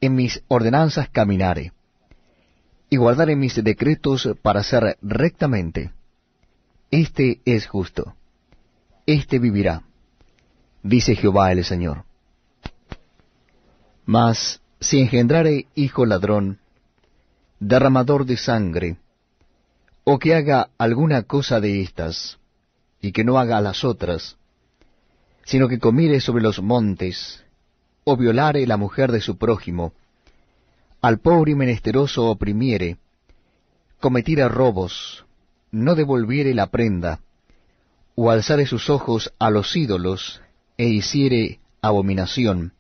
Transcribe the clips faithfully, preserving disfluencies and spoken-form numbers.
en mis ordenanzas caminare, y guardare mis decretos para hacer rectamente, este es justo, este vivirá, dice Jehová el Señor. Mas si engendrare hijo ladrón, derramador de sangre, o que haga alguna cosa de estas, y que no haga las otras, sino que comiere sobre los montes, o violare la mujer de su prójimo, al pobre y menesteroso oprimiere, cometiere robos, no devolviere la prenda, o alzare sus ojos a los ídolos, e hiciere abominación,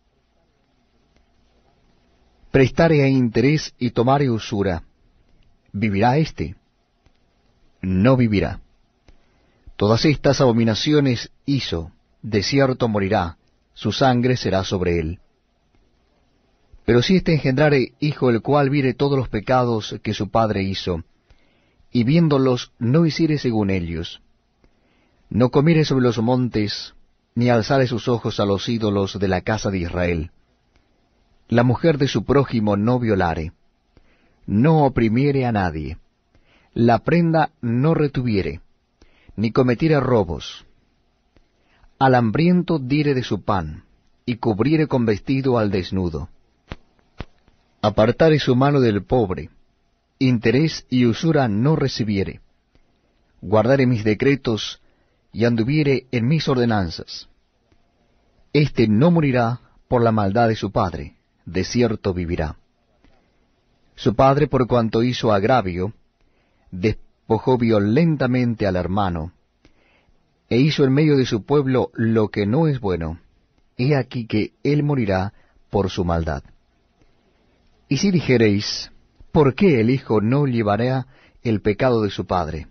prestare a interés y tomare usura, ¿vivirá éste? No vivirá. Todas estas abominaciones hizo, de cierto morirá, su sangre será sobre él. Pero si éste engendrare hijo, el cual viere todos los pecados que su padre hizo, y viéndolos no hiciere según ellos, no comiere sobre los montes, ni alzare sus ojos a los ídolos de la casa de Israel, la mujer de su prójimo no violare, no oprimiere a nadie, la prenda no retuviere, ni cometiere robos, al hambriento diere de su pan, y cubriere con vestido al desnudo, apartare su mano del pobre, interés y usura no recibiere, guardare mis decretos, y anduviere en mis ordenanzas. Este no morirá por la maldad de su padre, de cierto vivirá. Su padre, por cuanto hizo agravio, despojó violentamente al hermano, e hizo en medio de su pueblo lo que no es bueno. He aquí que él morirá por su maldad. Y si dijereis, ¿por qué el hijo no llevará el pecado de su padre?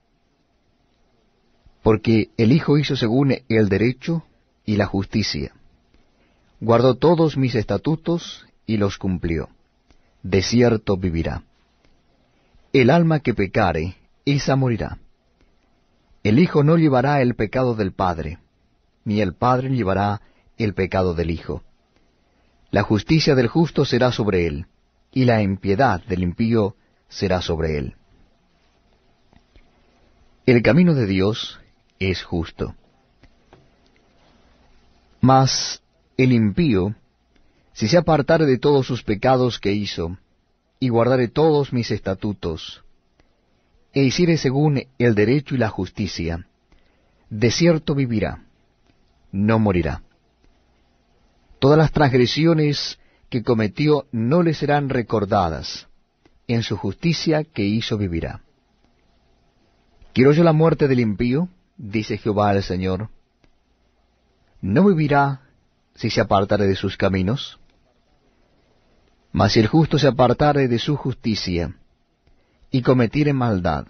Porque el hijo hizo según el derecho y la justicia, guardó todos mis estatutos y los cumplió, de cierto vivirá. El alma que pecare, esa morirá. El hijo no llevará el pecado del padre, ni el padre llevará el pecado del hijo. La justicia del justo será sobre él, y la impiedad del impío será sobre él. El camino de Dios es justo. Mas el impío, si se apartare de todos sus pecados que hizo, y guardare todos mis estatutos, e hiciere según el derecho y la justicia, de cierto vivirá, no morirá. Todas las transgresiones que cometió no le serán recordadas, en su justicia que hizo vivirá. ¿Quiero yo la muerte del impío?, dice Jehová el Señor. ¿No vivirá si se apartare de sus caminos? Mas si el justo se apartare de su justicia, y cometiere maldad,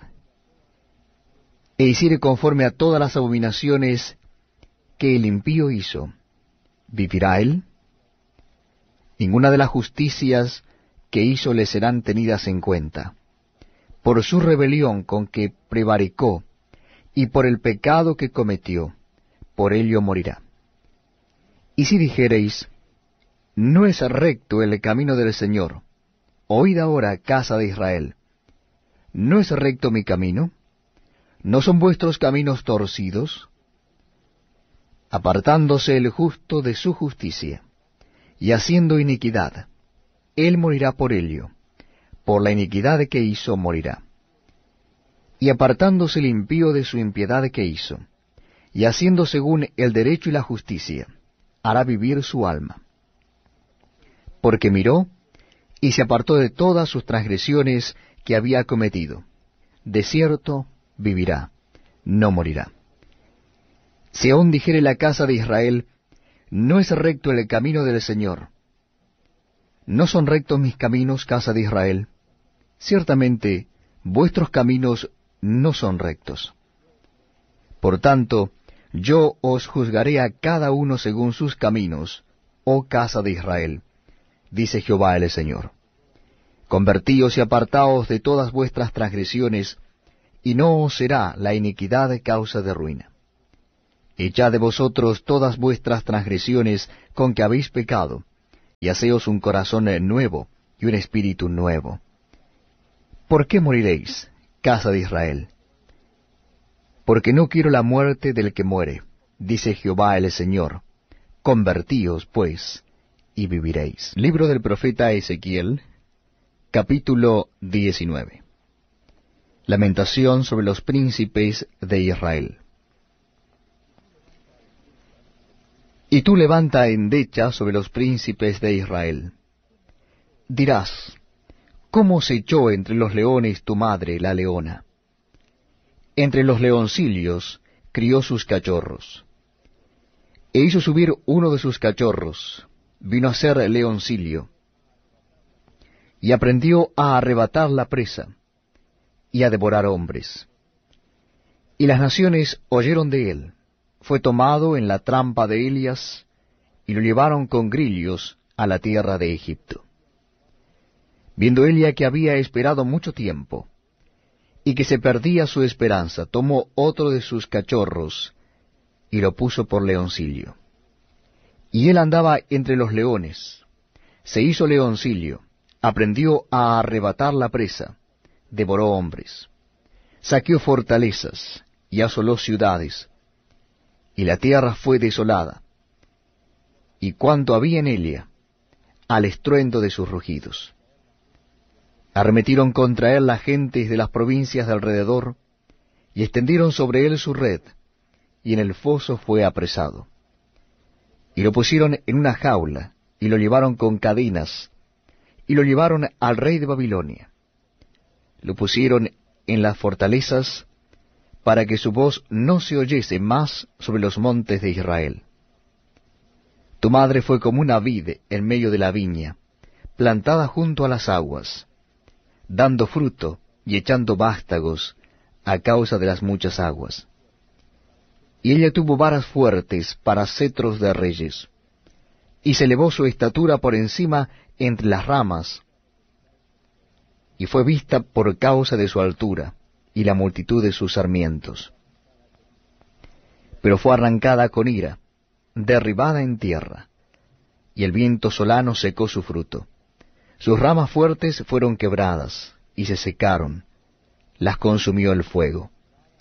e hiciere conforme a todas las abominaciones que el impío hizo, ¿vivirá él? Ninguna de las justicias que hizo le serán tenidas en cuenta. Por su rebelión con que prevaricó, y por el pecado que cometió, por ello morirá. Y si dijereis, no es recto el camino del Señor, oíd ahora, casa de Israel, ¿no es recto mi camino? ¿No son vuestros caminos torcidos? Apartándose el justo de su justicia, y haciendo iniquidad, él morirá por ello, por la iniquidad que hizo morirá. Y apartándose el impío de su impiedad que hizo, y haciendo según el derecho y la justicia, hará vivir su alma. Porque miró, y se apartó de todas sus transgresiones que había cometido. De cierto vivirá, no morirá. Si aún dijere la casa de Israel, no es recto el camino del Señor, ¿no son rectos mis caminos, casa de Israel? Ciertamente vuestros caminos no son rectos. Por tanto, yo os juzgaré a cada uno según sus caminos, oh casa de Israel, dice Jehová el Señor. Convertíos y apartaos de todas vuestras transgresiones, y no os será la iniquidad causa de ruina. Echad de vosotros todas vuestras transgresiones con que habéis pecado, y haceos un corazón nuevo y un espíritu nuevo. ¿Por qué moriréis, casa de Israel? Porque no quiero la muerte del que muere, dice Jehová el Señor. Convertíos, pues, y viviréis. Libro del profeta Ezequiel, capítulo diecinueve. Lamentación sobre los príncipes de Israel. Y tú levanta endecha sobre los príncipes de Israel. Dirás, ¿cómo se echó entre los leones tu madre, la leona? Entre los leoncillos crió sus cachorros. E hizo subir uno de sus cachorros, vino a ser leoncillo, y aprendió a arrebatar la presa, y a devorar hombres. Y las naciones oyeron de él. Fue tomado en la trampa de Elias, y lo llevaron con grillos a la tierra de Egipto. Viendo Elia que había esperado mucho tiempo, y que se perdía su esperanza, tomó otro de sus cachorros, y lo puso por leoncillo. Y él andaba entre los leones, se hizo leoncillo, aprendió a arrebatar la presa, devoró hombres, saqueó fortalezas, y asoló ciudades, y la tierra fue desolada, y cuanto había en ella, al estruendo de sus rugidos. Arremetieron contra él las gentes de las provincias de alrededor, y extendieron sobre él su red, y en el foso fue apresado. Y lo pusieron en una jaula, y lo llevaron con cadenas, y lo llevaron al rey de Babilonia. Lo pusieron en las fortalezas, para que su voz no se oyese más sobre los montes de Israel. Tu madre fue como una vid en medio de la viña, plantada junto a las aguas, dando fruto y echando vástagos a causa de las muchas aguas. Y ella tuvo varas fuertes para cetros de reyes, y se elevó su estatura por encima entre las ramas, y fue vista por causa de su altura, y la multitud de sus sarmientos. Pero fue arrancada con ira, derribada en tierra, y el viento solano secó su fruto. Sus ramas fuertes fueron quebradas, y se secaron, las consumió el fuego.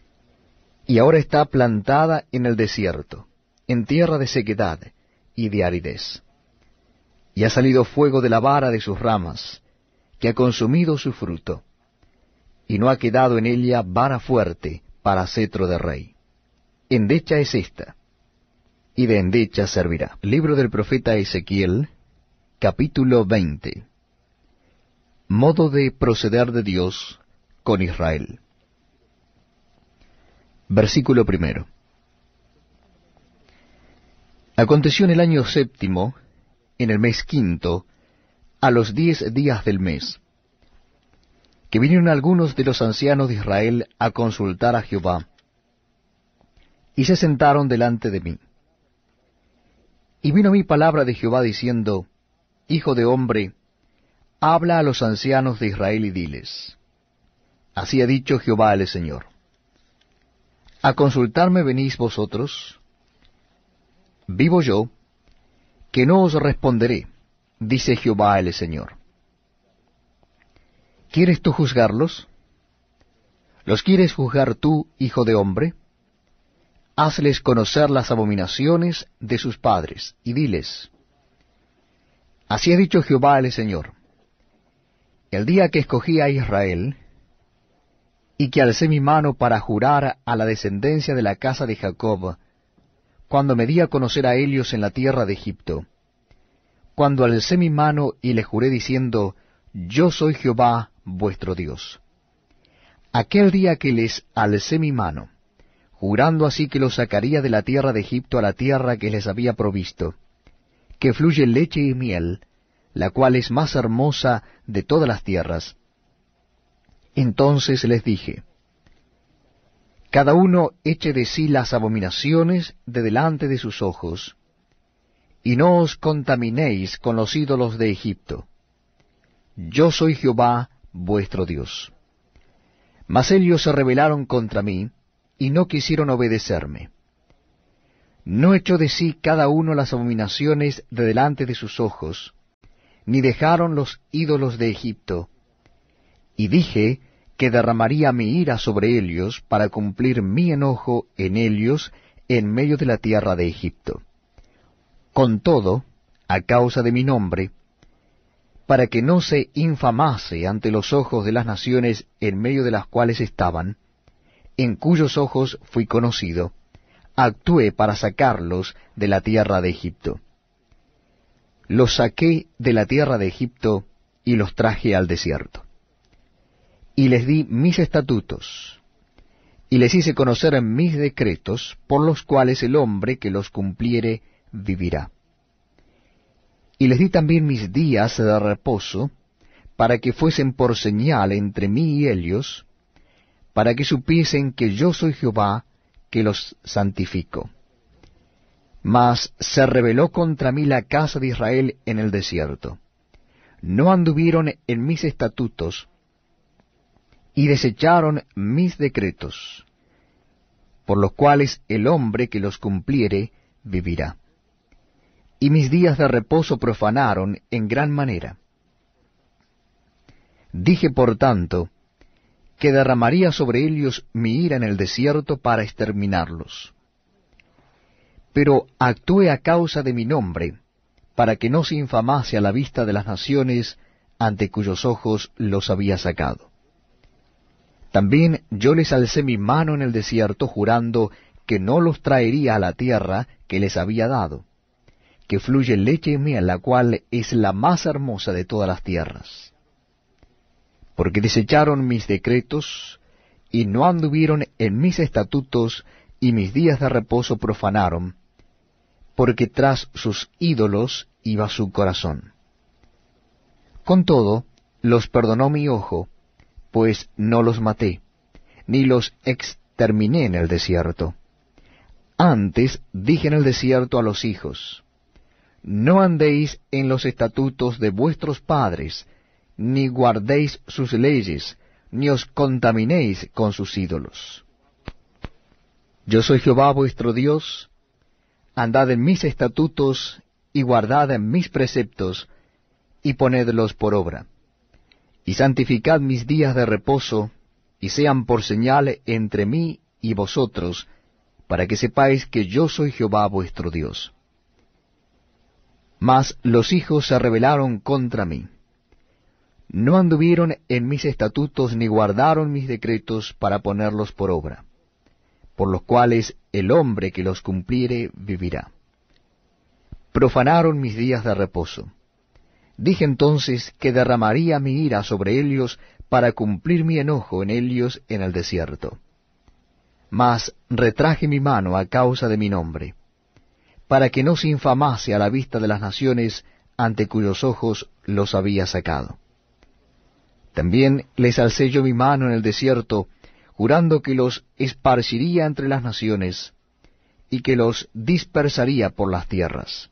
Y ahora está plantada en el desierto, en tierra de sequedad y de aridez. Y ha salido fuego de la vara de sus ramas, que ha consumido su fruto, y no ha quedado en ella vara fuerte para cetro de rey. Endecha es esta, y de endecha servirá. Libro del profeta Ezequiel, capítulo veinte. Modo de proceder de Dios con Israel. Versículo primero. Aconteció en el año séptimo, en el mes quinto, a los diez días del mes, que vinieron algunos de los ancianos de Israel a consultar a Jehová, y se sentaron delante de mí. Y vino a mí palabra de Jehová diciendo, Hijo de hombre, habla a los ancianos de Israel y diles, así ha dicho Jehová el Señor, ¿a consultarme venís vosotros? Vivo yo, que no os responderé, dice Jehová el Señor. ¿Quieres tú juzgarlos? ¿Los quieres juzgar tú, hijo de hombre? Hazles conocer las abominaciones de sus padres, y diles, así ha dicho Jehová el Señor, el día que escogí a Israel, y que alcé mi mano para jurar a la descendencia de la casa de Jacob, cuando me di a conocer a ellos en la tierra de Egipto, cuando alcé mi mano y le juré diciendo, Yo soy Jehová vuestro Dios. Aquel día que les alcé mi mano, jurando así que los sacaría de la tierra de Egipto a la tierra que les había provisto, que fluye leche y miel, la cual es más hermosa de todas las tierras. Entonces les dije, cada uno eche de sí las abominaciones de delante de sus ojos, y no os contaminéis con los ídolos de Egipto. Yo soy Jehová vuestro Dios. Mas ellos se rebelaron contra mí, y no quisieron obedecerme. No echó de sí cada uno las abominaciones de delante de sus ojos, ni dejaron los ídolos de Egipto. Y dije que derramaría mi ira sobre ellos para cumplir mi enojo en ellos en medio de la tierra de Egipto. Con todo, a causa de mi nombre, para que no se infamase ante los ojos de las naciones en medio de las cuales estaban, en cuyos ojos fui conocido, actué para sacarlos de la tierra de Egipto. Los saqué de la tierra de Egipto y los traje al desierto. Y les di mis estatutos, y les hice conocer mis decretos, por los cuales el hombre que los cumpliere vivirá. Y les di también mis días de reposo, para que fuesen por señal entre mí y ellos, para que supiesen que yo soy Jehová, que los santifico. Mas se rebeló contra mí la casa de Israel en el desierto. No anduvieron en mis estatutos, y desecharon mis decretos, por los cuales el hombre que los cumpliere vivirá. Y mis días de reposo profanaron en gran manera. Dije, por tanto, que derramaría sobre ellos mi ira en el desierto para exterminarlos. Pero actué a causa de mi nombre, para que no se infamase a la vista de las naciones ante cuyos ojos los había sacado. También yo les alcé mi mano en el desierto, jurando que no los traería a la tierra que les había dado, que fluye leche y miel, la cual es la más hermosa de todas las tierras. Porque desecharon mis decretos, y no anduvieron en mis estatutos, y mis días de reposo profanaron, porque tras sus ídolos iba su corazón. Con todo, los perdonó mi ojo, pues no los maté, ni los exterminé en el desierto. Antes dije en el desierto a los hijos, no andéis en los estatutos de vuestros padres, ni guardéis sus leyes, ni os contaminéis con sus ídolos. Yo soy Jehová vuestro Dios, andad en mis estatutos, y guardad en mis preceptos, y ponedlos por obra. Y santificad mis días de reposo, y sean por señal entre mí y vosotros, para que sepáis que yo soy Jehová vuestro Dios. Mas los hijos se rebelaron contra mí. No anduvieron en mis estatutos, ni guardaron mis decretos para ponerlos por obra, por los cuales el hombre que los cumpliere vivirá. Profanaron mis días de reposo. Dije entonces que derramaría mi ira sobre ellos para cumplir mi enojo en ellos en el desierto. Mas retraje mi mano a causa de mi nombre, para que no se infamase a la vista de las naciones ante cuyos ojos los había sacado. También les alcé yo mi mano en el desierto, jurando que los esparciría entre las naciones, y que los dispersaría por las tierras.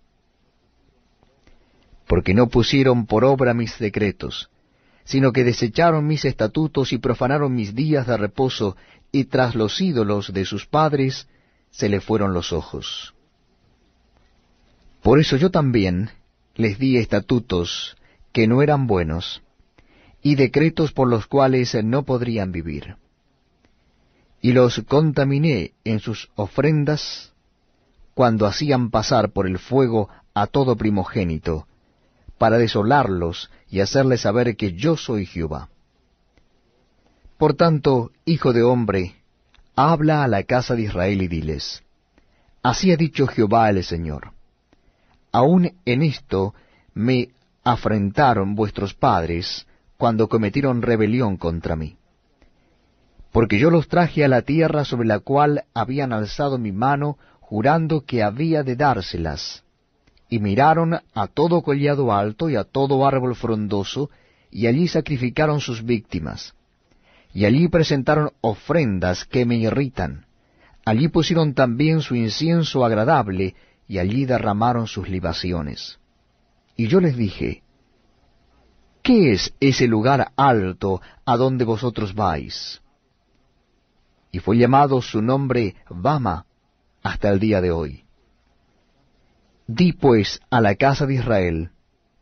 Porque no pusieron por obra mis decretos, sino que desecharon mis estatutos y profanaron mis días de reposo, y tras los ídolos de sus padres se le fueron los ojos. Por eso yo también les di estatutos que no eran buenos, y decretos por los cuales no podrían vivir. Y los contaminé en sus ofrendas, cuando hacían pasar por el fuego a todo primogénito, para desolarlos y hacerles saber que yo soy Jehová. Por tanto, hijo de hombre, habla a la casa de Israel y diles, así ha dicho Jehová el Señor, aun en esto me afrentaron vuestros padres cuando cometieron rebelión contra mí. Porque yo los traje a la tierra sobre la cual habían alzado mi mano, jurando que había de dárselas, y miraron a todo collado alto y a todo árbol frondoso, y allí sacrificaron sus víctimas. Y allí presentaron ofrendas que me irritan. Allí pusieron también su incienso agradable, y allí derramaron sus libaciones. Y yo les dije, ¿qué es ese lugar alto a donde vosotros vais? Y fue llamado su nombre Bama hasta el día de hoy. Di pues a la casa de Israel,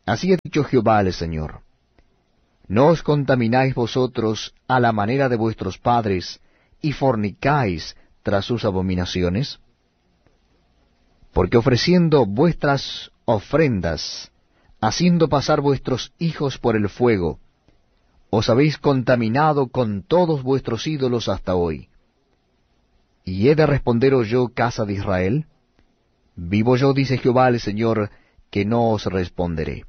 Así ha dicho Jehová el Señor. No os contamináis vosotros a la manera de vuestros padres, y fornicáis tras sus abominaciones, porque ofreciendo vuestras ofrendas, haciendo pasar vuestros hijos por el fuego, os habéis contaminado con todos vuestros ídolos hasta hoy. ¿Y he de responderos yo, casa de Israel? Vivo yo, dice Jehová el Señor, que no os responderé.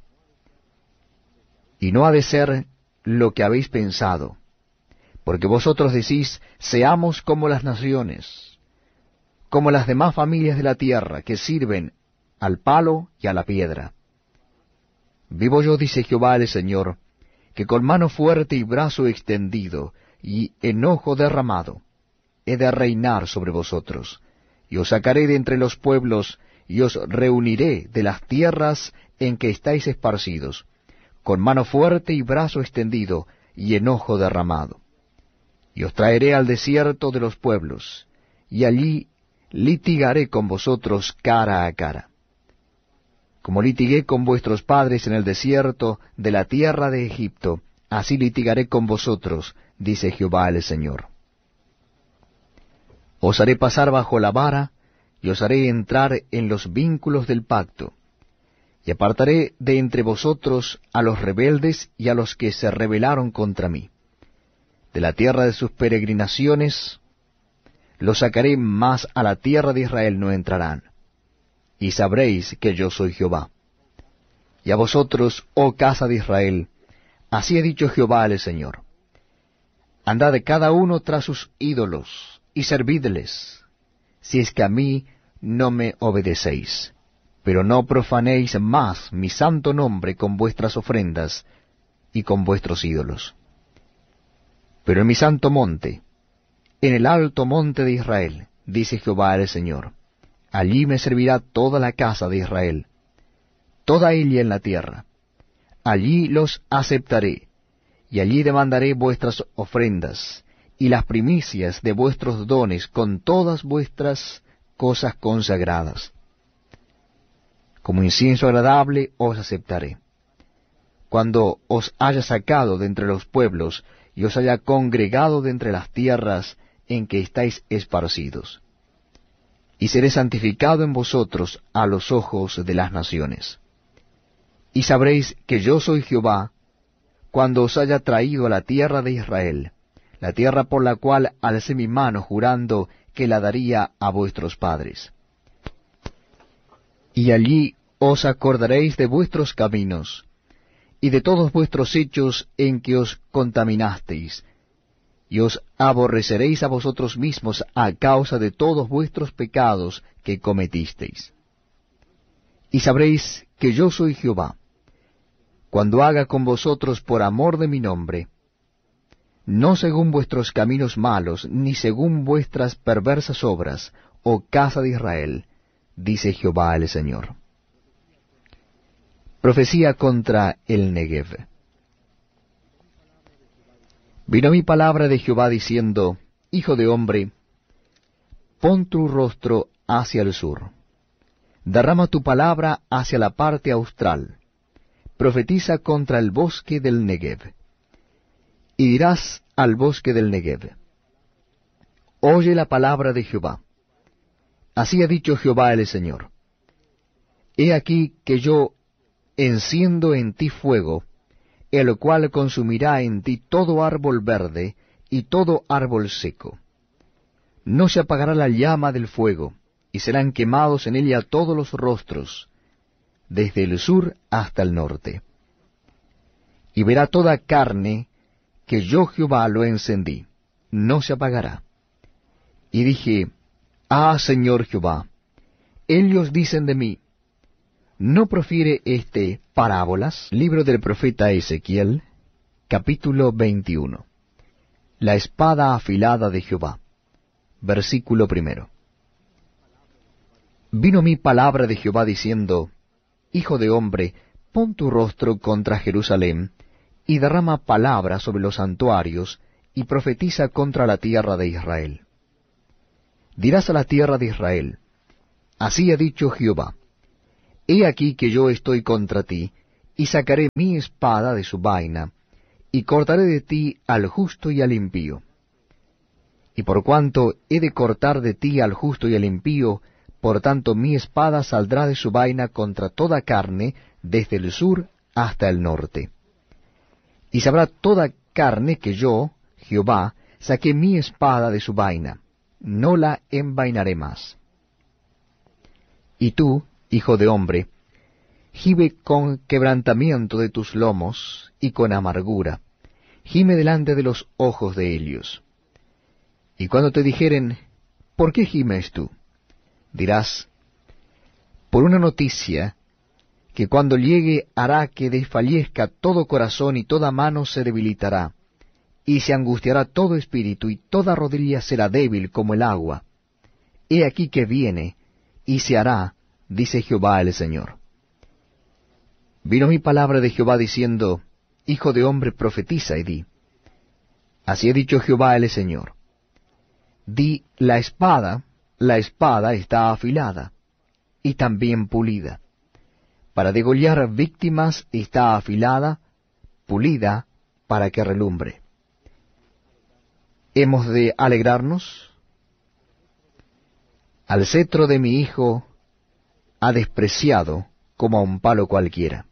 Y no ha de ser lo que habéis pensado, porque vosotros decís, seamos como las naciones, como las demás familias de la tierra, que sirven al palo y a la piedra. Vivo yo, dice Jehová el Señor, que con mano fuerte y brazo extendido y enojo derramado he de reinar sobre vosotros, y os sacaré de entre los pueblos, y os reuniré de las tierras en que estáis esparcidos, con mano fuerte y brazo extendido y enojo derramado. Y os traeré al desierto de los pueblos, y allí litigaré con vosotros cara a cara. Como litigué con vuestros padres en el desierto de la tierra de Egipto, así litigaré con vosotros, dice Jehová el Señor. Os haré pasar bajo la vara, y os haré entrar en los vínculos del pacto, y apartaré de entre vosotros a los rebeldes y a los que se rebelaron contra mí. De la tierra de sus peregrinaciones los sacaré, mas a la tierra de Israel no entrarán. Y sabréis que yo soy Jehová. Y a vosotros, oh casa de Israel, así ha dicho Jehová el Señor. Andad cada uno tras sus ídolos, y servidles, si es que a mí no me obedecéis. Pero no profanéis más mi santo nombre con vuestras ofrendas y con vuestros ídolos. Pero en mi santo monte, en el alto monte de Israel, dice Jehová el Señor, allí me servirá toda la casa de Israel, toda ella en la tierra. Allí los aceptaré, y allí demandaré vuestras ofrendas, y las primicias de vuestros dones con todas vuestras cosas consagradas. Como incienso agradable os aceptaré. Cuando os haya sacado de entre los pueblos, y os haya congregado de entre las tierras en que estáis esparcidos. Y seré santificado en vosotros a los ojos de las naciones. Y sabréis que yo soy Jehová, cuando os haya traído a la tierra de Israel, la tierra por la cual alcé mi mano jurando que la daría a vuestros padres. Y allí os acordaréis de vuestros caminos, y de todos vuestros hechos en que os contaminasteis, y os aborreceréis a vosotros mismos a causa de todos vuestros pecados que cometisteis. Y sabréis que yo soy Jehová, cuando haga con vosotros por amor de mi nombre, no según vuestros caminos malos, ni según vuestras perversas obras, oh casa de Israel, dice Jehová el Señor. Profecía contra el Negev. Vino mi palabra de Jehová diciendo, Hijo de hombre, pon tu rostro hacia el sur, derrama tu palabra hacia la parte austral, profetiza contra el bosque del Negev. Y dirás al bosque del Negev, oye la palabra de Jehová. Así ha dicho Jehová el Señor. He aquí que yo enciendo en ti fuego, el cual consumirá en ti todo árbol verde y todo árbol seco. No se apagará la llama del fuego, y serán quemados en ella todos los rostros, desde el sur hasta el norte. Y verá toda carne que yo Jehová lo encendí, no se apagará. Y dije, Ah, Señor Jehová, ellos dicen de mí, ¿no profiere éste parábolas? Libro del profeta Ezequiel, capítulo veintiuno. La espada afilada de Jehová. Versículo primero. Vino mi palabra de Jehová diciendo, Hijo de hombre, pon tu rostro contra Jerusalén, y derrama palabra sobre los santuarios, y profetiza contra la tierra de Israel. Dirás a la tierra de Israel, Así ha dicho Jehová, He aquí que yo estoy contra ti, y sacaré mi espada de su vaina, y cortaré de ti al justo y al impío. Y por cuanto he de cortar de ti al justo y al impío, por tanto mi espada saldrá de su vaina contra toda carne, desde el sur hasta el norte. Y sabrá toda carne que yo, Jehová, saqué mi espada de su vaina, no la envainaré más. Y tú, hijo de hombre, gime con quebrantamiento de tus lomos, y con amargura, gime delante de los ojos de ellos. Y cuando te dijeren, ¿por qué gimes tú? Dirás, por una noticia, que cuando llegue hará que desfallezca todo corazón y toda mano se debilitará, y se angustiará todo espíritu, y toda rodilla será débil como el agua. He aquí que viene, y se hará, dice Jehová el Señor. Vino mi palabra de Jehová diciendo, Hijo de hombre, profetiza y di, así ha dicho Jehová el Señor. Di, la espada, la espada está afilada, y también pulida. Para degollar víctimas está afilada, pulida, para que relumbre. ¿Hemos de alegrarnos? Al cetro de mi hijo ha despreciado como a un palo cualquiera.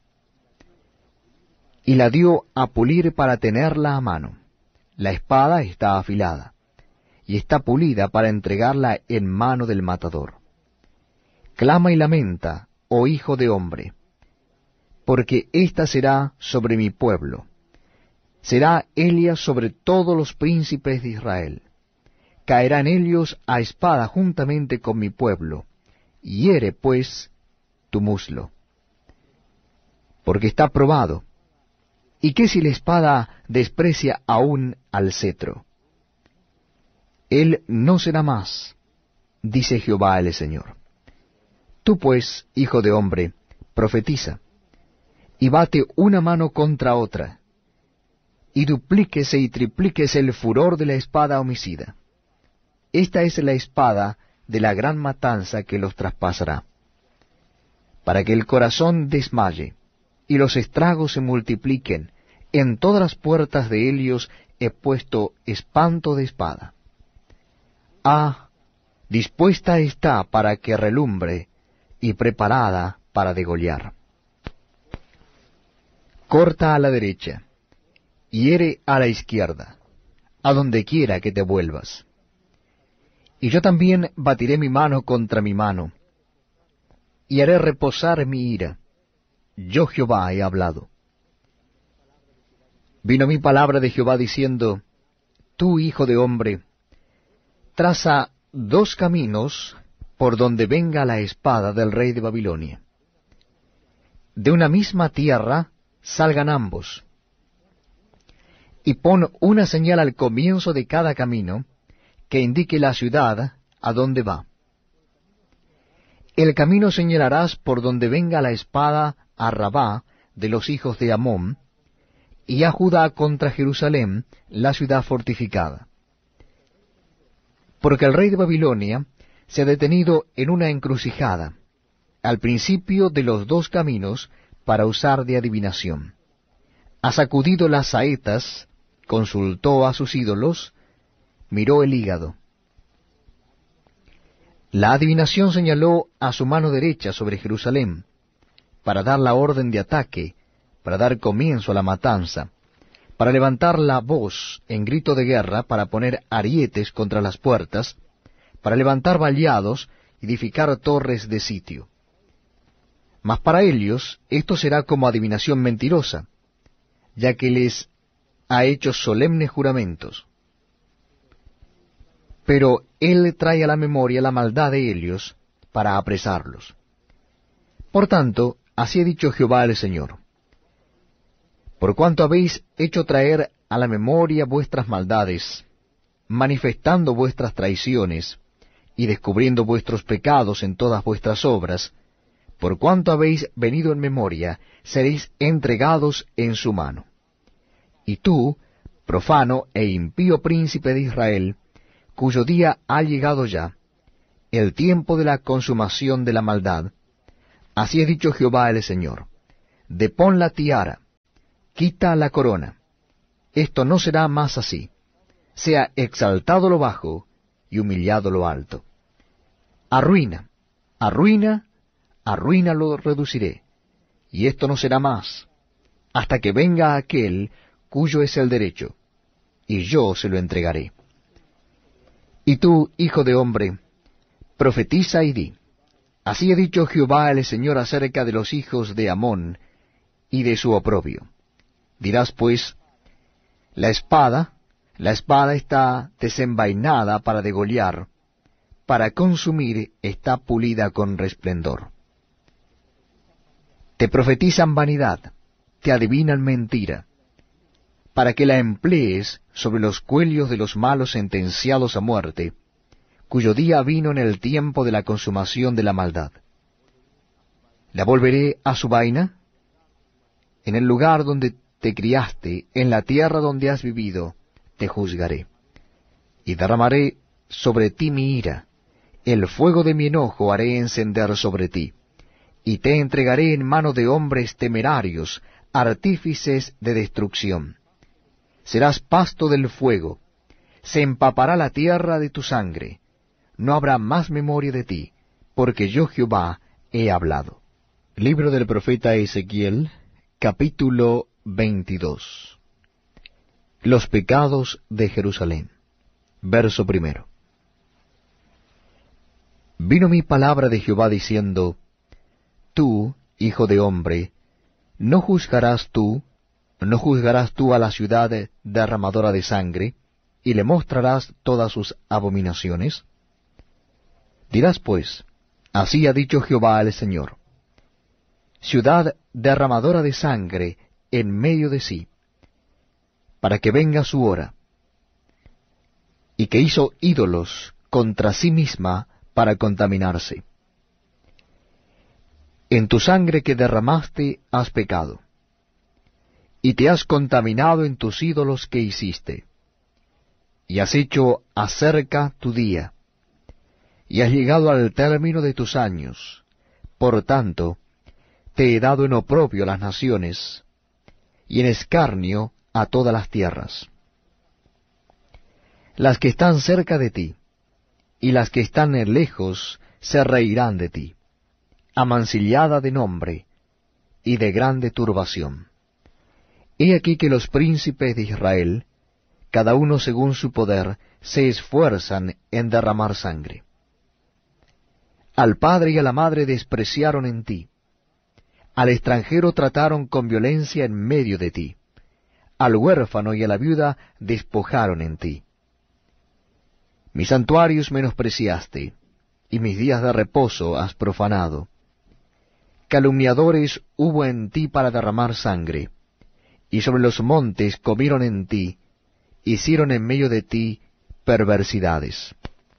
Y la dio a pulir para tenerla a mano. La espada está afilada, y está pulida para entregarla en mano del matador. Clama y lamenta, oh hijo de hombre, porque ésta será sobre mi pueblo. Será Elia sobre todos los príncipes de Israel. Caerán ellos a espada juntamente con mi pueblo. Hiere, pues, tu muslo. Porque está probado. ¿Y qué si la espada desprecia aún al cetro? Él no será más, dice Jehová el Señor. Tú pues, hijo de hombre, profetiza, y bate una mano contra otra, y duplíquese y triplíquese el furor de la espada homicida. Esta es la espada de la gran matanza que los traspasará, para que el corazón desmaye, y los estragos se multipliquen. En todas las puertas de Helios he puesto espanto de espada. Ah, dispuesta está para que relumbre, y preparada para degollar. Corta a la derecha, hiere a la izquierda, a donde quiera que te vuelvas. Y yo también batiré mi mano contra mi mano, y haré reposar mi ira. Yo Jehová he hablado. Vino mi palabra de Jehová diciendo, Tú, hijo de hombre, traza dos caminos por donde venga la espada del rey de Babilonia. De una misma tierra salgan ambos, y pon una señal al comienzo de cada camino, que indique la ciudad a donde va. El camino señalarás por donde venga la espada a Rabá de los hijos de Amón, y a Judá contra Jerusalén, la ciudad fortificada. Porque el rey de Babilonia se ha detenido en una encrucijada, al principio de los dos caminos, para usar de adivinación. Ha sacudido las saetas, consultó a sus ídolos, miró el hígado. La adivinación señaló a su mano derecha sobre Jerusalén, para dar la orden de ataque, para dar comienzo a la matanza, para levantar la voz en grito de guerra, para poner arietes contra las puertas, para levantar vallados y edificar torres de sitio. Mas para ellos esto será como adivinación mentirosa, ya que les ha hecho solemnes juramentos. Pero él trae a la memoria la maldad de ellos para apresarlos. Por tanto, así ha dicho Jehová el Señor: Por cuanto habéis hecho traer a la memoria vuestras maldades, manifestando vuestras traiciones, y descubriendo vuestros pecados en todas vuestras obras, por cuanto habéis venido en memoria, seréis entregados en su mano. Y tú, profano e impío príncipe de Israel, cuyo día ha llegado ya, el tiempo de la consumación de la maldad, así ha dicho Jehová el Señor: depón la tiara, quita la corona. Esto no será más así. Sea exaltado lo bajo y humillado lo alto. Arruina, arruina, arruina lo reduciré, y esto no será más, hasta que venga aquel cuyo es el derecho, y yo se lo entregaré. Y tú, hijo de hombre, profetiza y di, así ha dicho Jehová el Señor acerca de los hijos de Amón y de su oprobio. Dirás pues, la espada, la espada está desenvainada para degollar, para consumir está pulida con resplendor. Te profetizan vanidad, te adivinan mentira, para que la emplees sobre los cuellos de los malos sentenciados a muerte, cuyo día vino en el tiempo de la consumación de la maldad. ¿La volveré a su vaina? En el lugar donde te criaste, en la tierra donde has vivido, te juzgaré. Y derramaré sobre ti mi ira, el fuego de mi enojo haré encender sobre ti, y te entregaré en mano de hombres temerarios, artífices de destrucción. Serás pasto del fuego, se empapará la tierra de tu sangre, no habrá más memoria de ti, porque yo Jehová he hablado. Libro del profeta Ezequiel, capítulo veintidós. Los pecados de Jerusalén. Verso primero. Vino mi palabra de Jehová diciendo, Tú, hijo de hombre, ¿no juzgarás tú, no juzgarás tú a la ciudad derramadora de sangre, y le mostrarás todas sus abominaciones? Dirás pues, así ha dicho Jehová el Señor, ciudad derramadora de sangre en medio de sí, para que venga su hora, y que hizo ídolos contra sí misma para contaminarse. En tu sangre que derramaste has pecado, y te has contaminado en tus ídolos que hiciste, y has hecho acerca tu día, y has llegado al término de tus años. Por tanto, te he dado en oprobio a las naciones, y en escarnio a todas las tierras. Las que están cerca de ti, y las que están lejos, se reirán de ti, amancillada de nombre, y de grande turbación. He aquí que los príncipes de Israel, cada uno según su poder, se esfuerzan en derramar sangre. Al padre y a la madre despreciaron en ti, al extranjero trataron con violencia en medio de ti, al huérfano y a la viuda despojaron en ti. Mis santuarios menospreciaste, y mis días de reposo has profanado. Calumniadores hubo en ti para derramar sangre, y sobre los montes comieron en ti, hicieron en medio de ti perversidades.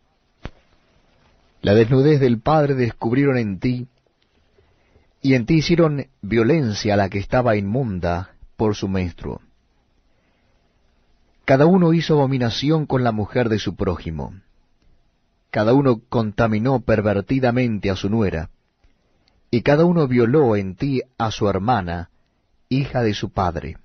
La desnudez del padre descubrieron en ti, y en ti hicieron violencia a la que estaba inmunda por su menstruo. Cada uno hizo abominación con la mujer de su prójimo. Cada uno contaminó pervertidamente a su nuera, y cada uno violó en ti a su hermana, hija de su padre.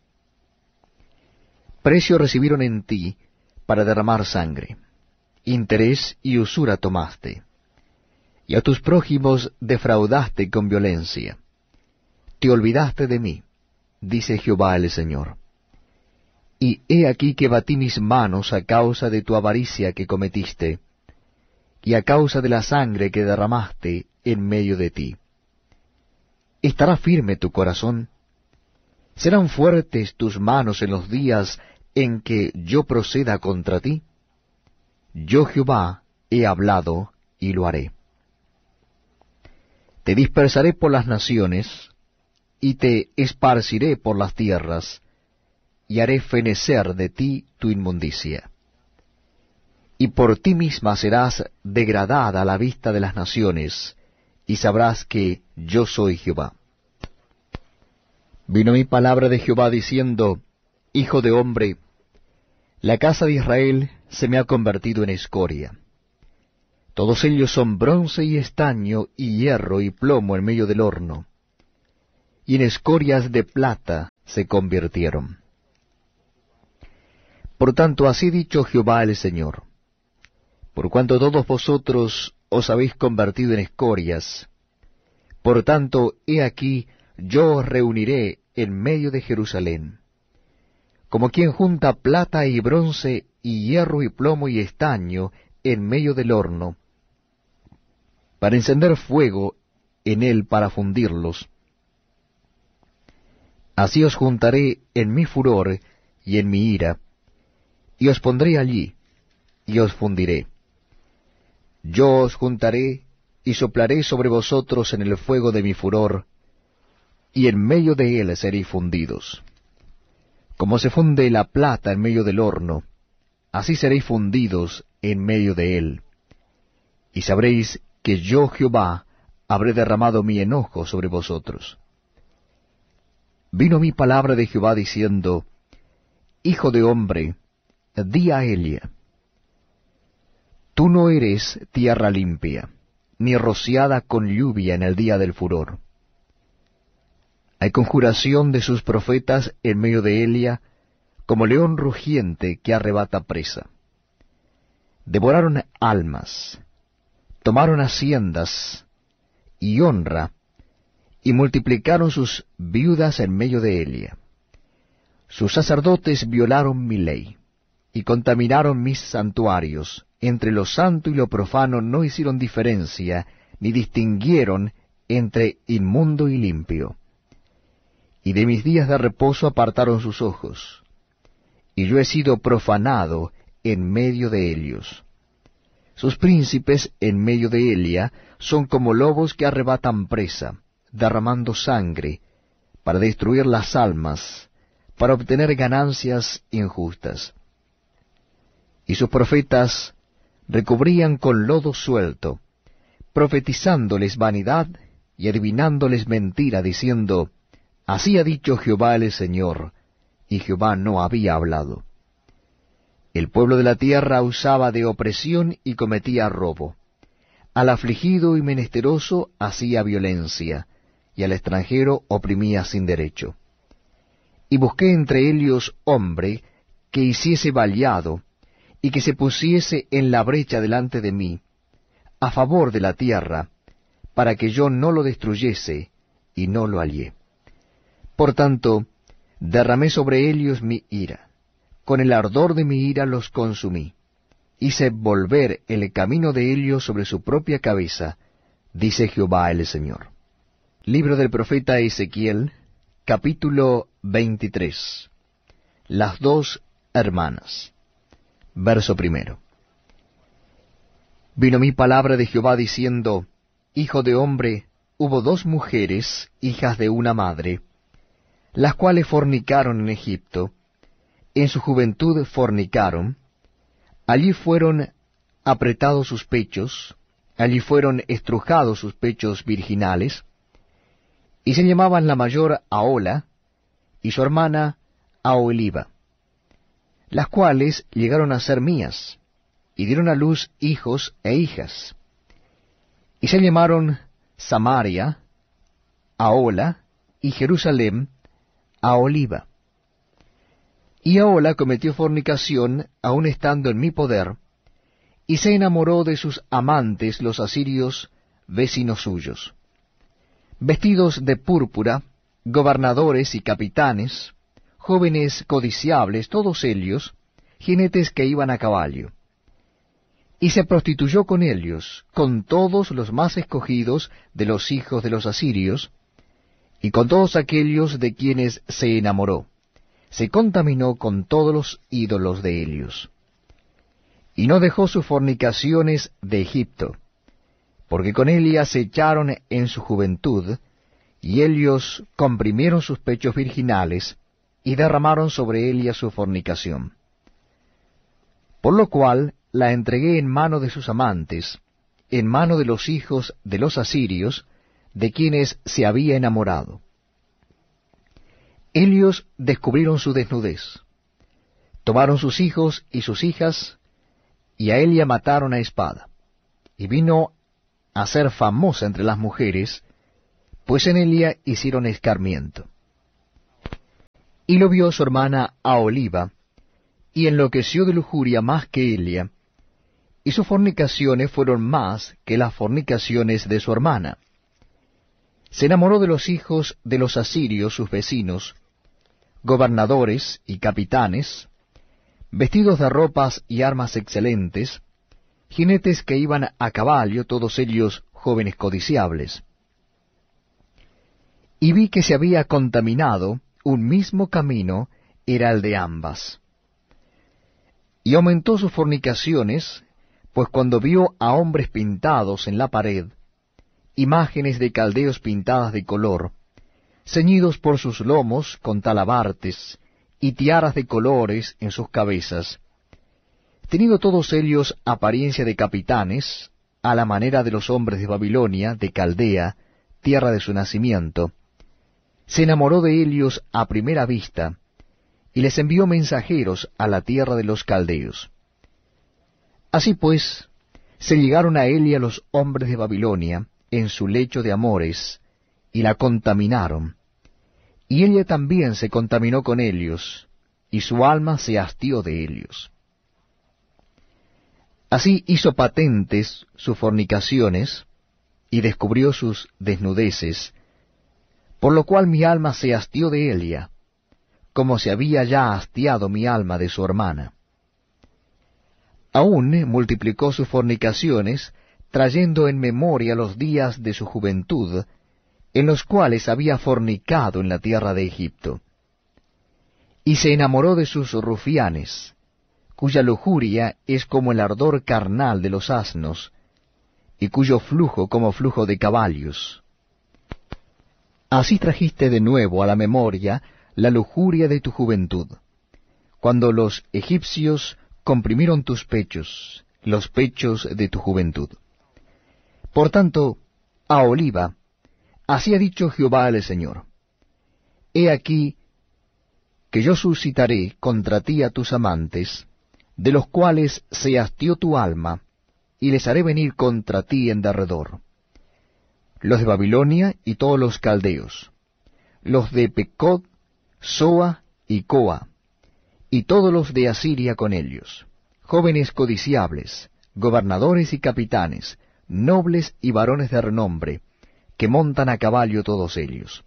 Precio recibieron en ti para derramar sangre, interés y usura tomaste, y a tus prójimos defraudaste con violencia. Te olvidaste de mí, dice Jehová el Señor. Y he aquí que batí mis manos a causa de tu avaricia que cometiste, y a causa de la sangre que derramaste en medio de ti. ¿Estará firme tu corazón? ¿Serán fuertes tus manos en los días en que yo proceda contra ti? Yo Jehová he hablado y lo haré. Te dispersaré por las naciones, y te esparciré por las tierras, y haré fenecer de ti tu inmundicia. Y por ti misma serás degradada a la vista de las naciones, y sabrás que yo soy Jehová. Vino mi palabra de Jehová diciendo, Hijo de hombre, la casa de Israel se me ha convertido en escoria. Todos ellos son bronce y estaño, y hierro y plomo en medio del horno. y en escorias de plata se convirtieron. Por tanto, así ha dicho Jehová el Señor: por cuanto todos vosotros os habéis convertido en escorias, por tanto, he aquí, yo os reuniré en medio de Jerusalén, como quien junta plata y bronce, y hierro y plomo y estaño en medio del horno, para encender fuego en él para fundirlos. Así os juntaré en mi furor y en mi ira, y os pondré allí, y os fundiré. Yo os juntaré, y soplaré sobre vosotros en el fuego de mi furor, y en medio de él seréis fundidos. Como se funde la plata en medio del horno, así seréis fundidos en medio de él. Y sabréis que yo, Jehová, habré derramado mi enojo sobre vosotros. Vino mi palabra de Jehová diciendo: Hijo de hombre, di a Elia: tú no eres tierra limpia, ni rociada con lluvia en el día del furor. Hay conjuración de sus profetas en medio de Elia, como león rugiente que arrebata presa. Devoraron almas, tomaron haciendas y honra, y multiplicaron sus viudas en medio de Elia. Sus sacerdotes violaron mi ley, y contaminaron mis santuarios. Entre lo santo y lo profano no hicieron diferencia, ni distinguieron entre inmundo y limpio. Y de mis días de reposo apartaron sus ojos, y yo he sido profanado en medio de ellos. Sus príncipes en medio de Elia son como lobos que arrebatan presa, derramando sangre, para destruir las almas, para obtener ganancias injustas. Y sus profetas recubrían con lodo suelto, profetizándoles vanidad y adivinándoles mentira, diciendo: así ha dicho Jehová el Señor, y Jehová no había hablado. El pueblo de la tierra usaba de opresión y cometía robo. Al afligido y menesteroso hacía violencia, y al extranjero oprimía sin derecho. Y busqué entre ellos hombre que hiciese vallado, y que se pusiese en la brecha delante de mí, a favor de la tierra, para que yo no lo destruyese, y no lo hallé. Por tanto, derramé sobre ellos mi ira, con el ardor de mi ira los consumí, hice volver el camino de ellos sobre su propia cabeza, dice Jehová el Señor. Libro del profeta Ezequiel, capítulo veintitrés. Las dos hermanas. Verso primero. Vino mi palabra de Jehová diciendo: Hijo de hombre, hubo dos mujeres, hijas de una madre, las cuales fornicaron en Egipto, en su juventud fornicaron, allí fueron apretados sus pechos, allí fueron estrujados sus pechos virginales, y se llamaban la mayor Ahola, y su hermana Aholiba, las cuales llegaron a ser mías, y dieron a luz hijos e hijas. Y se llamaron Samaria, Ahola, y Jerusalén, Aholiba. Y Ahola cometió fornicación, aun estando en mi poder, y se enamoró de sus amantes los asirios, vecinos suyos. Vestidos de púrpura, gobernadores y capitanes, jóvenes codiciables, todos ellos, jinetes que iban a caballo. Y se prostituyó con ellos, con todos los más escogidos de los hijos de los asirios, y con todos aquellos de quienes se enamoró. Se contaminó con todos los ídolos de ellos. Y no dejó sus fornicaciones de Egipto, porque con Elia se echaron en su juventud, y ellos comprimieron sus pechos virginales, y derramaron sobre Elia su fornicación. Por lo cual la entregué en mano de sus amantes, en mano de los hijos de los asirios, de quienes se había enamorado. Ellos descubrieron su desnudez, tomaron sus hijos y sus hijas, y a Elia mataron a espada, y vino a ser famosa entre las mujeres, pues en Elia hicieron escarmiento. Y lo vio su hermana Aholiba, y enloqueció de lujuria más que Elia, y sus fornicaciones fueron más que las fornicaciones de su hermana. Se enamoró de los hijos de los asirios, sus vecinos, gobernadores y capitanes, vestidos de ropas y armas excelentes, jinetes que iban a caballo, todos ellos jóvenes codiciables. Y vi que se había contaminado un mismo camino, era el de ambas. Y aumentó sus fornicaciones, pues cuando vio a hombres pintados en la pared, imágenes de caldeos pintadas de color, ceñidos por sus lomos con talabartes, y tiaras de colores en sus cabezas, teniendo todos ellos apariencia de capitanes, a la manera de los hombres de Babilonia, de Caldea, tierra de su nacimiento, se enamoró de ellos a primera vista, y les envió mensajeros a la tierra de los caldeos. Así pues, se llegaron a Elia los hombres de Babilonia en su lecho de amores, y la contaminaron. Y ella también se contaminó con ellos, y su alma se hastió de ellos. Así hizo patentes sus fornicaciones, y descubrió sus desnudeces, por lo cual mi alma se hastió de Elia, como se había ya hastiado mi alma de su hermana. Aún multiplicó sus fornicaciones, trayendo en memoria los días de su juventud, en los cuales había fornicado en la tierra de Egipto. Y se enamoró de sus rufianes, cuya lujuria es como el ardor carnal de los asnos, y cuyo flujo como flujo de caballos. Así trajiste de nuevo a la memoria la lujuria de tu juventud, cuando los egipcios comprimieron tus pechos, los pechos de tu juventud. Por tanto, Aholiba, así ha dicho Jehová el Señor: He aquí que yo suscitaré contra ti a tus amantes, de los cuales se hastió tu alma, y les haré venir contra ti en derredor, los de Babilonia y todos los caldeos, los de Pecod, Soa y Coa, y todos los de Asiria con ellos, jóvenes codiciables, gobernadores y capitanes, nobles y varones de renombre, que montan a caballo todos ellos.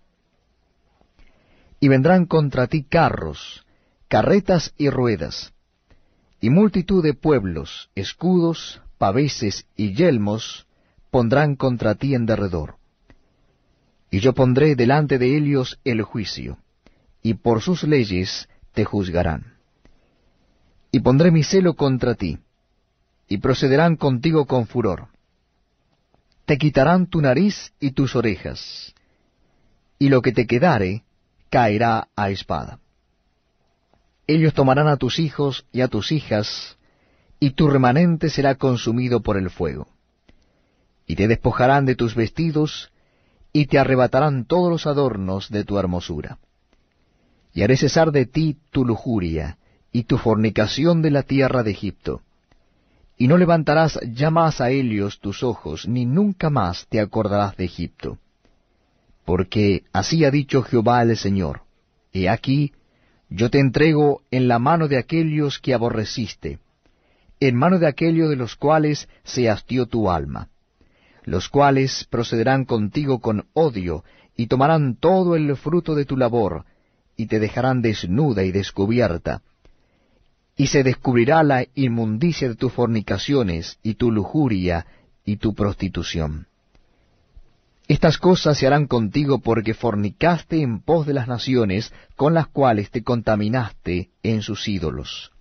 Y vendrán contra ti carros, carretas y ruedas, y multitud de pueblos, escudos, paveses y yelmos pondrán contra ti en derredor. Y yo pondré delante de ellos el juicio, y por sus leyes te juzgarán. Y pondré mi celo contra ti, y procederán contigo con furor. Te quitarán tu nariz y tus orejas, y lo que te quedare caerá a espada. Ellos tomarán a tus hijos y a tus hijas, y tu remanente será consumido por el fuego. Y te despojarán de tus vestidos, y te arrebatarán todos los adornos de tu hermosura. Y haré cesar de ti tu lujuria, y tu fornicación de la tierra de Egipto. Y no levantarás ya más a ellos tus ojos, ni nunca más te acordarás de Egipto. Porque así ha dicho Jehová el Señor: He aquí, yo te entrego en la mano de aquellos que aborreciste, en mano de aquellos de los cuales se hastió tu alma, los cuales procederán contigo con odio, y tomarán todo el fruto de tu labor, y te dejarán desnuda y descubierta, y se descubrirá la inmundicia de tus fornicaciones, y tu lujuria, y tu prostitución. Estas cosas se harán contigo porque fornicaste en pos de las naciones con las cuales te contaminaste en sus ídolos.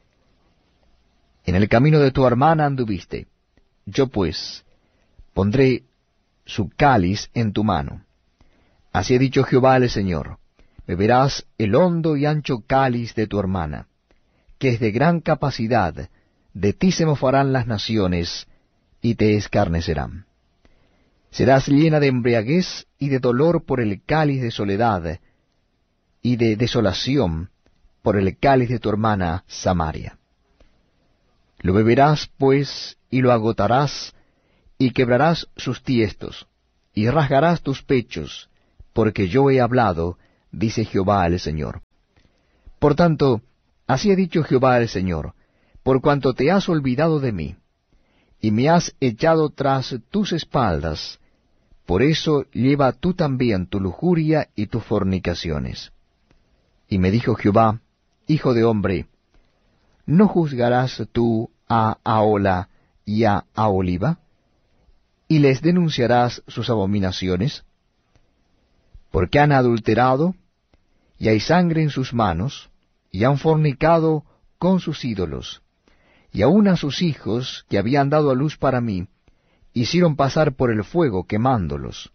En el camino de tu hermana anduviste. Yo pues pondré su cáliz en tu mano. Así ha dicho Jehová el Señor: beberás el hondo y ancho cáliz de tu hermana, que es de gran capacidad. De ti se mofarán las naciones, y te escarnecerán. Serás llena de embriaguez y de dolor por el cáliz de soledad, y de desolación por el cáliz de tu hermana Samaria. Lo beberás, pues, y lo agotarás, y quebrarás sus tiestos, y rasgarás tus pechos, porque yo he hablado, dice Jehová el Señor. Por tanto, así ha dicho Jehová el Señor, por cuanto te has olvidado de mí, y me has echado tras tus espaldas, por eso lleva tú también tu lujuria y tus fornicaciones. Y me dijo Jehová, hijo de hombre, ¿no juzgarás tú a Ahola y a Aholiba? ¿Y les denunciarás sus abominaciones? Porque han adulterado, y hay sangre en sus manos, y han fornicado con sus ídolos, y aun a sus hijos, que habían dado a luz para mí, hicieron pasar por el fuego quemándolos.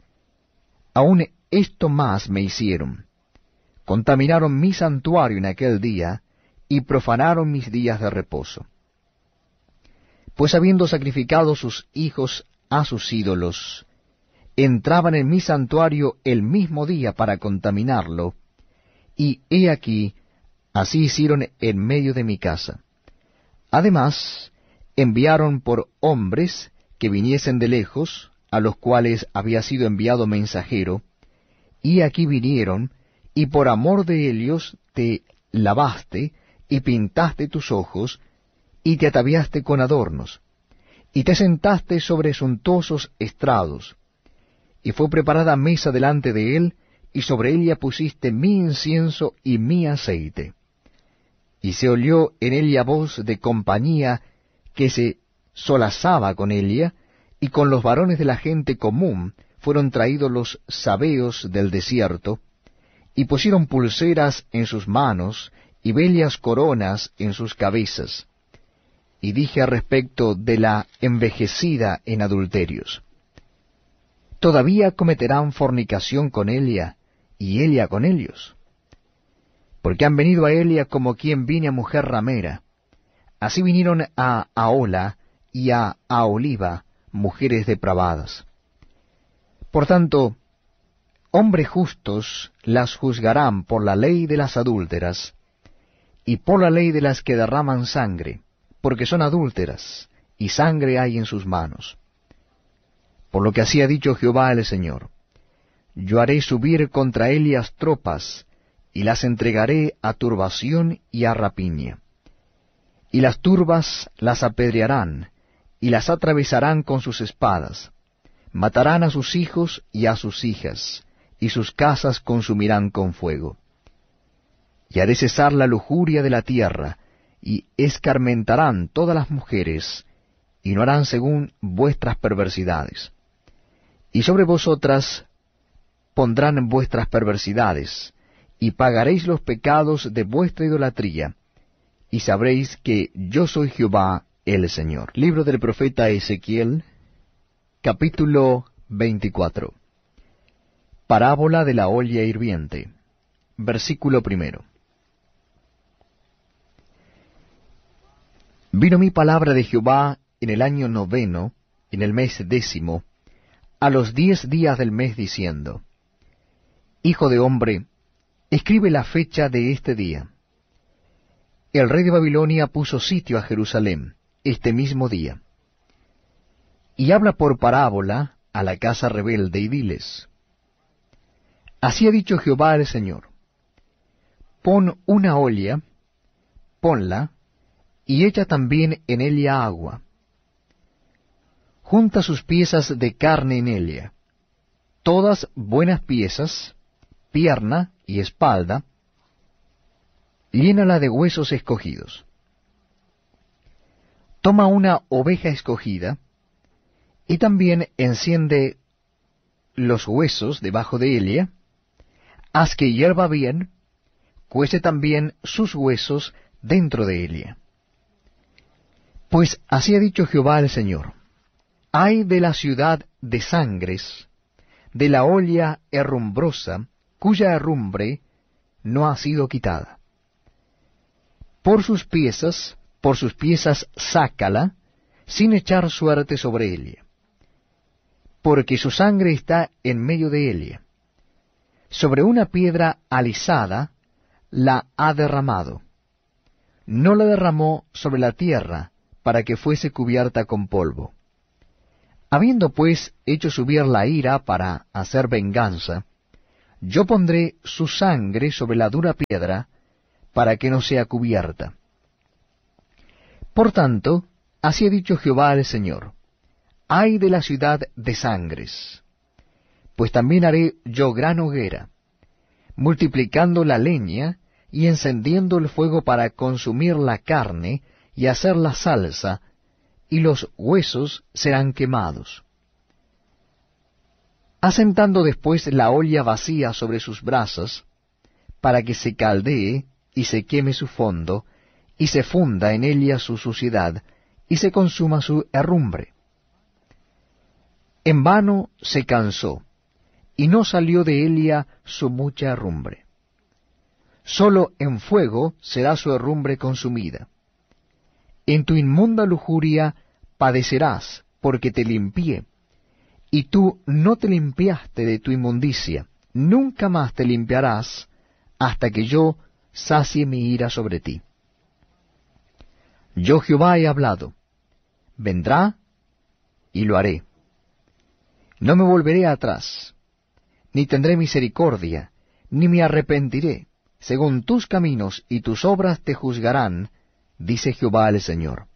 Aun esto más me hicieron. Contaminaron mi santuario en aquel día, y profanaron mis días de reposo. Pues habiendo sacrificado sus hijos a sus ídolos, entraban en mi santuario el mismo día para contaminarlo, y he aquí, así hicieron en medio de mi casa. Además, enviaron por hombres que viniesen de lejos, a los cuales había sido enviado mensajero, y aquí vinieron, y por amor de ellos te lavaste, y pintaste tus ojos, y te ataviaste con adornos, y te sentaste sobre suntuosos estrados, y fue preparada mesa delante de él, y sobre ella pusiste mi incienso y mi aceite. Y se oyó en ella voz de compañía que se solazaba con ella, y con los varones de la gente común fueron traídos los sabeos del desierto, y pusieron pulseras en sus manos, y bellas coronas en sus cabezas. Y dije al respecto de la envejecida en adulterios, ¿todavía cometerán fornicación con ella, y ella con ellos? Porque han venido a Elia como quien viene a mujer ramera. Así vinieron a Ahola y a Aholiba, mujeres depravadas. Por tanto, hombres justos las juzgarán por la ley de las adúlteras, y por la ley de las que derraman sangre, porque son adúlteras, y sangre hay en sus manos. Por lo que así ha dicho Jehová el Señor, yo haré subir contra ellas tropas, y las entregaré a turbación y a rapiña. Y las turbas las apedrearán, y las atravesarán con sus espadas, matarán a sus hijos y a sus hijas, y sus casas consumirán con fuego. Y haré cesar la lujuria de la tierra, y escarmentarán todas las mujeres, y no harán según vuestras perversidades. Y sobre vosotras pondrán vuestras perversidades, y pagaréis los pecados de vuestra idolatría, y sabréis que yo soy Jehová el Señor. Libro del profeta Ezequiel, capítulo veinticuatro. Parábola de la olla hirviente. Versículo primero. Vino mi palabra de Jehová en el año noveno, en el mes décimo, a los diez días del mes, diciendo, Hijo de hombre, escribe la fecha de este día. El rey de Babilonia puso sitio a Jerusalén este mismo día. Y habla por parábola a la casa rebelde y diles, Así ha dicho Jehová el Señor, pon una olla, ponla, y echa también en ella agua. Junta sus piezas de carne en ella, todas buenas piezas, pierna y espalda, llénala de huesos escogidos. Toma una oveja escogida, y también enciende los huesos debajo de ella, haz que hierva bien, cuece también sus huesos dentro de ella. Pues así ha dicho Jehová el Señor, ay de la ciudad de sangres, de la olla herrumbrosa, cuya herrumbre no ha sido quitada. Por sus piezas, por sus piezas sácala, sin echar suerte sobre ella. Porque su sangre está en medio de ella. Sobre una piedra alisada la ha derramado. No la derramó sobre la tierra, para que fuese cubierta con polvo. Habiendo pues hecho subir la ira para hacer venganza, yo pondré su sangre sobre la dura piedra, para que no sea cubierta. Por tanto, así ha dicho Jehová el Señor: ay de la ciudad de sangres, pues también haré yo gran hoguera, multiplicando la leña y encendiendo el fuego para consumir la carne y hacer la salsa, y los huesos serán quemados. Asentando después la olla vacía sobre sus brasas, para que se caldee y se queme su fondo, y se funda en ella su suciedad, y se consuma su herrumbre. En vano se cansó, y no salió de ella su mucha herrumbre. Sólo en fuego será su herrumbre consumida. En tu inmunda lujuria padecerás, porque te limpié, y tú no te limpiaste de tu inmundicia, nunca más te limpiarás, hasta que yo sacie mi ira sobre ti. Yo Jehová he hablado, vendrá y lo haré. No me volveré atrás, ni tendré misericordia, ni me arrepentiré. Según tus caminos y tus obras te juzgarán, dice Jehová el Señor.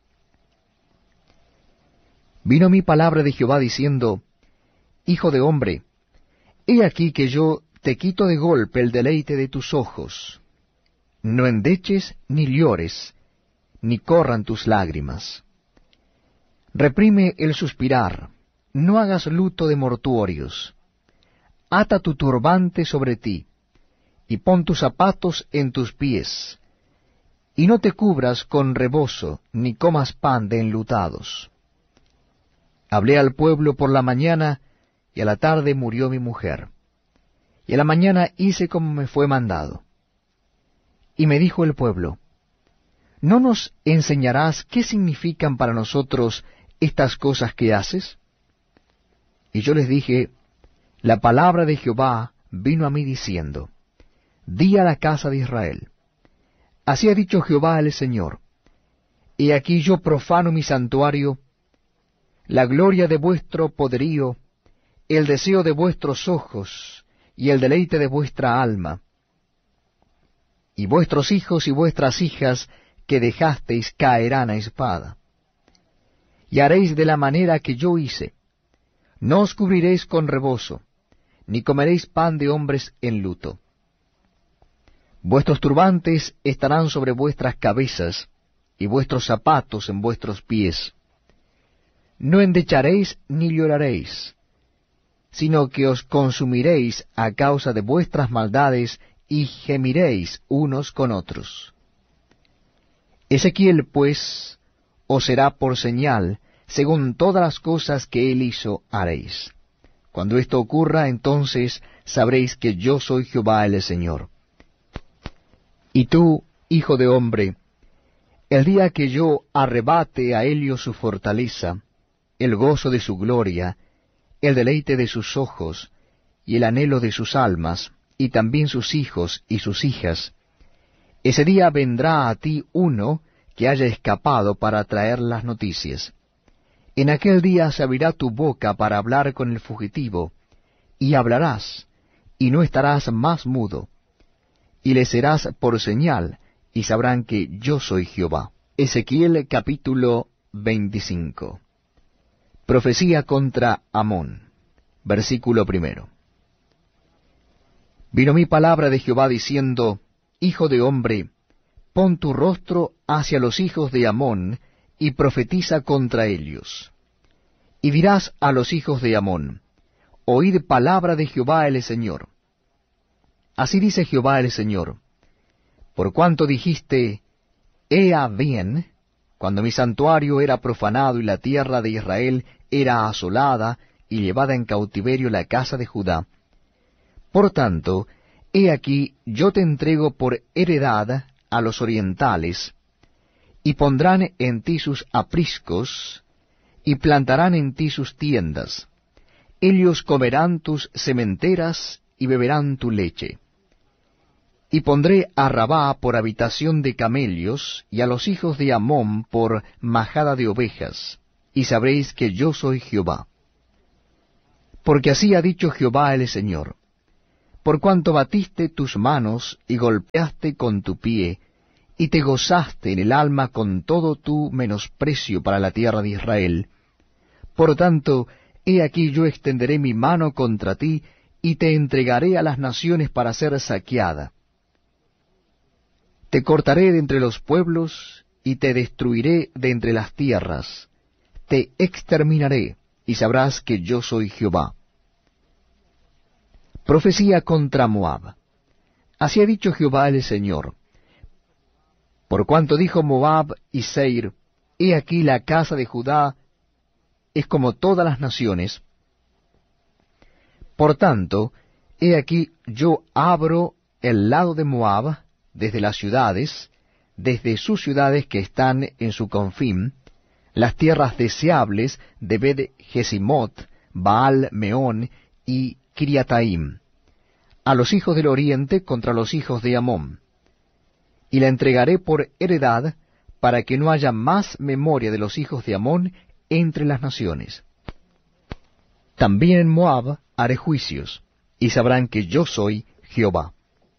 Vino mi palabra de Jehová diciendo: Hijo de hombre, he aquí que yo te quito de golpe el deleite de tus ojos. No endeches ni llores, ni corran tus lágrimas. Reprime el suspirar, no hagas luto de mortuorios. Ata tu turbante sobre ti, y pon tus zapatos en tus pies, y no te cubras con rebozo, ni comas pan de enlutados. Hablé al pueblo por la mañana, y a la tarde murió mi mujer. Y a la mañana hice como me fue mandado. Y me dijo el pueblo: ¿no nos enseñarás qué significan para nosotros estas cosas que haces? Y yo les dije: la palabra de Jehová vino a mí diciendo: di a la casa de Israel, así ha dicho Jehová el Señor: he aquí yo profano mi santuario, la gloria de vuestro poderío, el deseo de vuestros ojos, y el deleite de vuestra alma. Y vuestros hijos y vuestras hijas que dejasteis caerán a espada. Y haréis de la manera que yo hice. No os cubriréis con rebozo, ni comeréis pan de hombres en luto. Vuestros turbantes estarán sobre vuestras cabezas, y vuestros zapatos en vuestros pies. No endecharéis ni lloraréis, sino que os consumiréis a causa de vuestras maldades, y gemiréis unos con otros. Ezequiel, pues, os será por señal, según todas las cosas que él hizo haréis. Cuando esto ocurra, entonces sabréis que yo soy Jehová el Señor. Y tú, hijo de hombre, el día que yo arrebate a Helio su fortaleza, el gozo de su gloria, el deleite de sus ojos, y el anhelo de sus almas, y también sus hijos y sus hijas, ese día vendrá a ti uno que haya escapado para traer las noticias. En aquel día se abrirá tu boca para hablar con el fugitivo, y hablarás, y no estarás más mudo, y le serás por señal, y sabrán que yo soy Jehová. Ezequiel capítulo veinticinco. Profecía contra Amón. Versículo primero. Vino mi palabra de Jehová diciendo: Hijo de hombre, pon tu rostro hacia los hijos de Amón, y profetiza contra ellos. Y dirás a los hijos de Amón: oíd palabra de Jehová el Señor. Así dice Jehová el Señor: por cuanto dijiste, Ea bien, cuando mi santuario era profanado y la tierra de Israel era asolada y llevada en cautiverio la casa de Judá. Por tanto, he aquí yo te entrego por heredad a los orientales, y pondrán en ti sus apriscos, y plantarán en ti sus tiendas. Ellos comerán tus sementeras y beberán tu leche. Y pondré a Rabá por habitación de camellos, y a los hijos de Amón por majada de ovejas. y sabréis que yo soy Jehová. Porque así ha dicho Jehová el Señor: por cuanto batiste tus manos y golpeaste con tu pie, y te gozaste en el alma con todo tu menosprecio para la tierra de Israel, por tanto, he aquí yo extenderé mi mano contra ti, y te entregaré a las naciones para ser saqueada. Te cortaré de entre los pueblos, y te destruiré de entre las tierras. Te exterminaré, y sabrás que yo soy Jehová. Profecía contra Moab. Así ha dicho Jehová el Señor: por cuanto dijo Moab y Seir, he aquí la casa de Judá es como todas las naciones, por tanto, he aquí yo abro el lado de Moab desde las ciudades, desde sus ciudades que están en su confín, las tierras deseables de Bet-Jesimot, Baal-Meón y Kiriataim, a los hijos del oriente contra los hijos de Amón, y la entregaré por heredad, para que no haya más memoria de los hijos de Amón entre las naciones. También en Moab haré juicios, y sabrán que yo soy Jehová.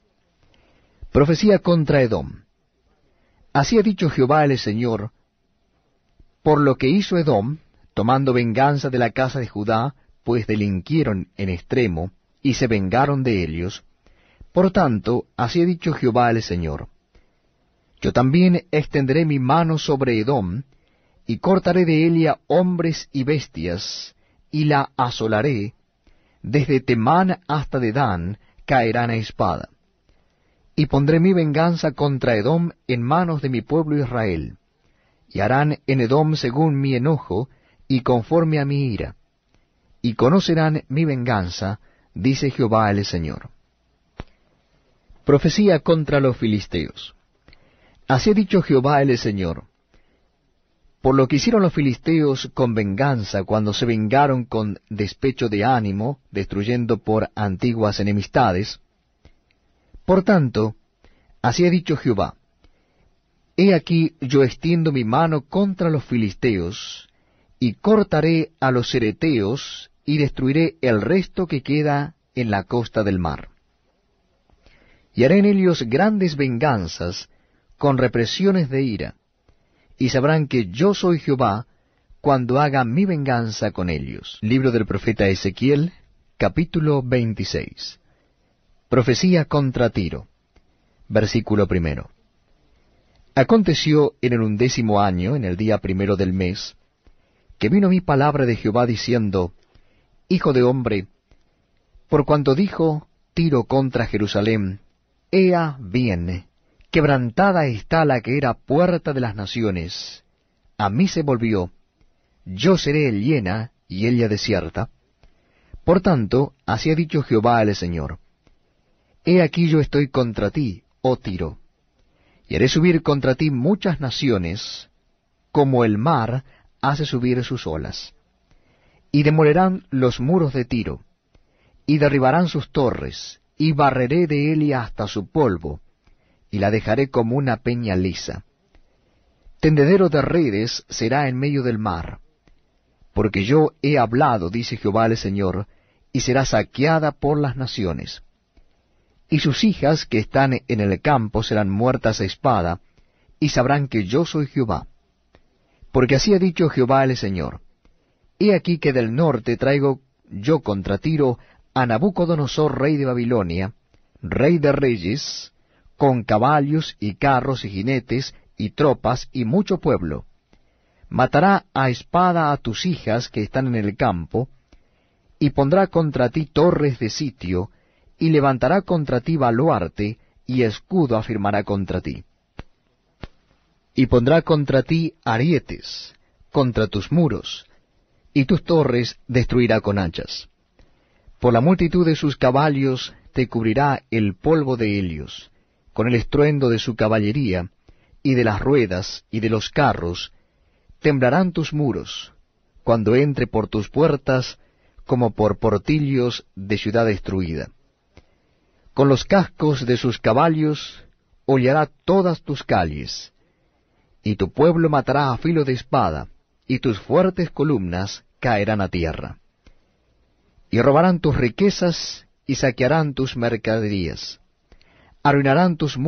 Profecía contra Edom. Así ha dicho Jehová el Señor: por lo que hizo Edom, tomando venganza de la casa de Judá, pues delinquieron en extremo, y se vengaron de ellos, por tanto, así ha dicho Jehová el Señor: yo también extenderé mi mano sobre Edom, y cortaré de ella hombres y bestias, y la asolaré, desde Temán hasta Dedán caerán a espada. Y pondré mi venganza contra Edom en manos de mi pueblo Israel, y harán en Edom según mi enojo, y conforme a mi ira, y conocerán mi venganza, dice Jehová el Señor. Profecía contra los filisteos. Así ha dicho Jehová el Señor: por lo que hicieron los filisteos con venganza cuando se vengaron con despecho de ánimo, destruyendo por antiguas enemistades, por tanto, así ha dicho Jehová: he aquí yo extiendo mi mano contra los filisteos, y cortaré a los cereteos, y destruiré el resto que queda en la costa del mar. Y haré en ellos grandes venganzas, con represiones de ira, y sabrán que yo soy Jehová, cuando haga mi venganza con ellos. Libro del profeta Ezequiel, capítulo veintiséis. Profecía contra Tiro. Versículo primero. Aconteció en el undécimo año, en el día primero del mes, que vino mi palabra de Jehová diciendo: Hijo de hombre, por cuanto dijo Tiro contra Jerusalén: Ea bien, quebrantada está la que era puerta de las naciones, a mí se volvió, yo seré llena y ella desierta. Por tanto, así ha dicho Jehová el Señor: He aquí yo estoy contra ti, oh Tiro, y haré subir contra ti muchas naciones, como el mar hace subir sus olas. Y demolerán los muros de Tiro, y derribarán sus torres, y barreré de ella hasta su polvo, y la dejaré como una peña lisa. Tendedero de redes será en medio del mar, porque yo he hablado, dice Jehová el Señor, y será saqueada por las naciones. Y sus hijas que están en el campo serán muertas a espada, y sabrán que yo soy Jehová. Porque así ha dicho Jehová el Señor: He aquí que del norte traigo yo contra Tiro a Nabucodonosor rey de Babilonia, rey de reyes, con caballos y carros y jinetes y tropas y mucho pueblo. Matará a espada a tus hijas que están en el campo, y pondrá contra ti torres de sitio, y levantará contra ti baluarte, y escudo afirmará contra ti. Y pondrá contra ti arietes, contra tus muros, y tus torres destruirá con hachas. Por la multitud de sus caballos te cubrirá el polvo de ellos, con el estruendo de su caballería, y de las ruedas, y de los carros, temblarán tus muros, cuando entre por tus puertas, como por portillos de ciudad destruida. Con los cascos de sus caballos hollará todas tus calles, y tu pueblo matará a filo de espada, y tus fuertes columnas caerán a tierra. Y robarán tus riquezas, y saquearán tus mercaderías, arruinarán tus